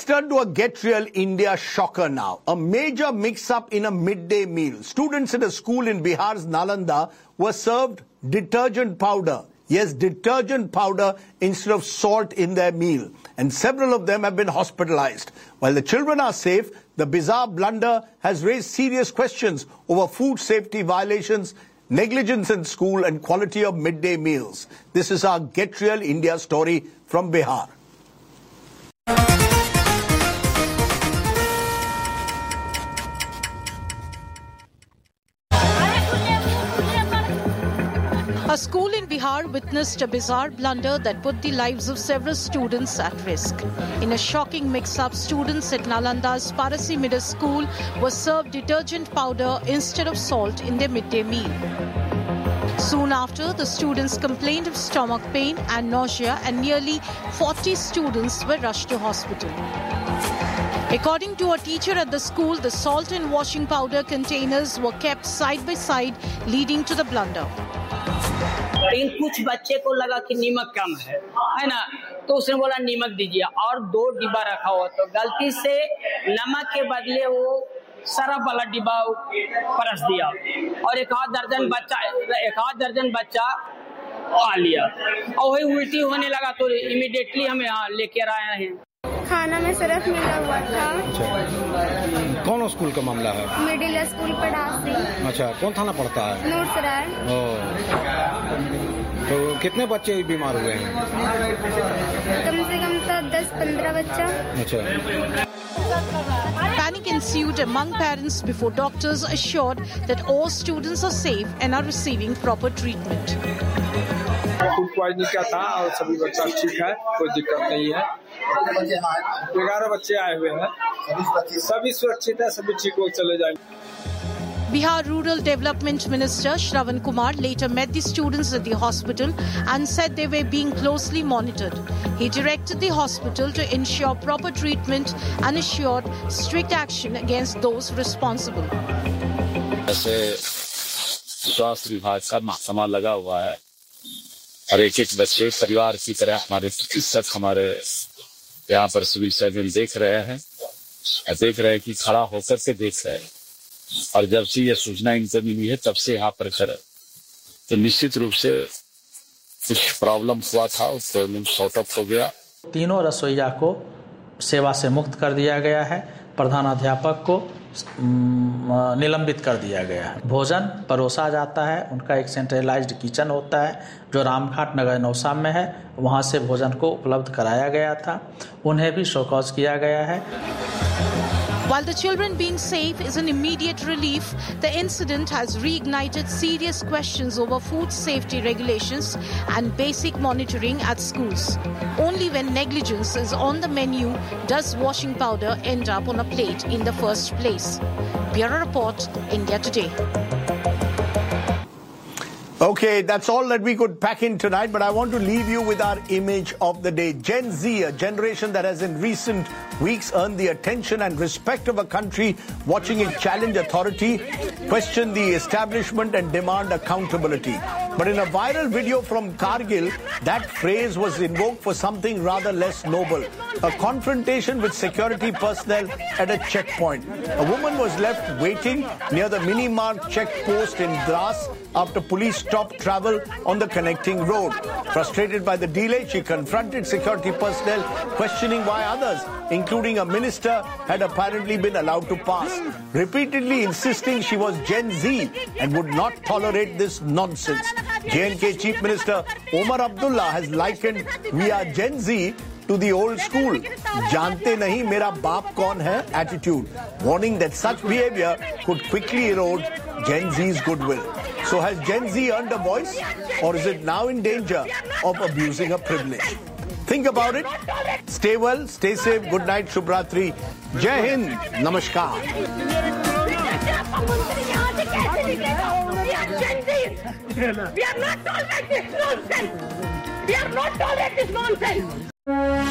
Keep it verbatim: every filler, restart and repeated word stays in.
turn to a Get Real India shocker now. A major mix-up in a midday meal. Students at a school in Bihar's Nalanda were served detergent powder. Yes, detergent powder instead of salt in their meal. And several of them have been hospitalized. While the children are safe, the bizarre blunder has raised serious questions over food safety violations, negligence in school and quality of midday meals. This is our Get Real India story from Bihar. A school in Bihar witnessed a bizarre blunder that put the lives of several students at risk. In a shocking mix-up, students at Nalanda's Parasi Middle School were served detergent powder instead of salt in their midday meal. Soon after, the students complained of stomach pain and nausea, and nearly forty students were rushed to hospital. According to a teacher at the school, the salt and washing powder containers were kept side by side, leading to the blunder. लेकिन कुछ बच्चे को लगा कि नमक कम है है ना, तो उसने बोला नमक दीजिए, और दो डिब्बा रखा हुआ, तो गलती से नमक के बदले वो सरफ वाला डिब्बा परस दिया और एक आध दर्जन बच्चा एक आध दर्जन बच्चा खा लिया और वही उल्टी होने लगा, तो इमीडिएटली हम यहाँ लेकर आए हैं। खाना में सरफ मिला हुआ था। अच्छा, कौन स्कूल का मामला है? Middle school पड़ासी। अच्छा, कौन थाना पड़ता है? नूरसराय। तो कितने बच्चे बीमार हुए हैं? कम से कम तो दस पंद्रह बच्चा। अच्छा। Panic ensued among parents before doctors assured that all students are safe and are receiving proper treatment. Food poisoning का था और सभी बच्चा ठीक है, कोई दिक्कत नहीं है। ग्यारह बच्चे आए हुए हैं, सभी सुरक्षित है, सभी ठीक हो चले जाएंगे। Bihar Rural Development Minister Shravan Kumar later met the students at the hospital and said they were being closely monitored. He directed the hospital to ensure proper treatment and assured strict action against those responsible. ऐसे स्वास्थ्य विभाग का महकमा लगा हुआ है और एक एक बच्चे परिवार की तरह हमारे चिकित्सक हमारे यहाँ पर सिविल सर्जन देख रहे हैं, देख रहे हैं कि खड़ा होकर के देख रहे हैं। और जब से ये सूचना इनको मिली है तब से यहाँ पर खड़ा, तो निश्चित रूप से कुछ प्रॉब्लम हुआ था, उस प्रॉब्लम सॉर्ट आउट हो गया। तीनों रसोइया को सेवा से मुक्त कर दिया गया है। प्रधानाध्यापक को निलंबित कर दिया गया है। भोजन परोसा जाता है, उनका एक सेंट्रलाइज्ड किचन होता है जो रामघाट नगर नौसा में है, वहां से भोजन को उपलब्ध कराया गया था। उन्हें भी शोकॉज किया गया है। While the children being safe is an immediate relief, the incident has reignited serious questions over food safety regulations and basic monitoring at schools. Only when negligence is on the menu does washing powder end up on a plate in the first place. Bureau Report, India Today. Okay, that's all that we could pack in tonight, but I want to leave you with our image of the day. Gen Z, a generation that has in recent weeks earned the attention and respect of a country watching it challenge authority, question the establishment and demand accountability. But in a viral video from Kargil, that phrase was invoked for something rather less noble. A confrontation with security personnel at a checkpoint. A woman was left waiting near the Mini-Mart checkpost in Dras after police stopped travel on the connecting road. Frustrated by the delay, she confronted security personnel, questioning why others, including a minister, had apparently been allowed to pass, repeatedly insisting she was Gen Z and would not tolerate this nonsense. J and K Chief Minister Omar Abdullah has likened "We are Gen Z" to the old school "Jante nahi mera baap kaun hai" attitude, warning that such behavior could quickly erode Gen Z's goodwill. So has Gen Z earned a voice, or is it now in danger of abusing a privilege? Think about it. Stay well, stay safe. Good night, Shubh Ratri. Jai Hind. Namaskar. We are not tolerating this nonsense. We are not tolerating this nonsense.